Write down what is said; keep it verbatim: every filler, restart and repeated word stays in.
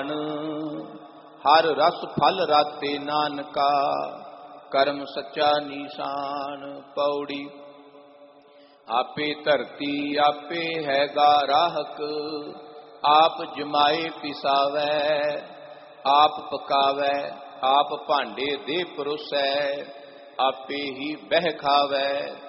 हर रस फल राते नानका, कर्म सच्चा निशान। पौड़ी आपे धरती आपे है गाराहक, आप जमाए पिसावै, आप पकावै, आप भांडे दे परोसै, आपे ही बह खावै।